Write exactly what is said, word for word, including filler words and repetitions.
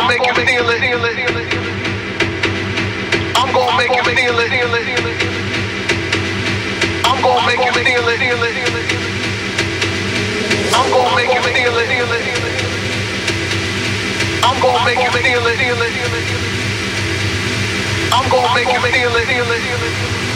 make you feel it. I'm gonna make you feel it. I'm gonna make you feel it. I'm gonna make you feel it. I'm gonna make you feel it. I'm gonna make you feel it.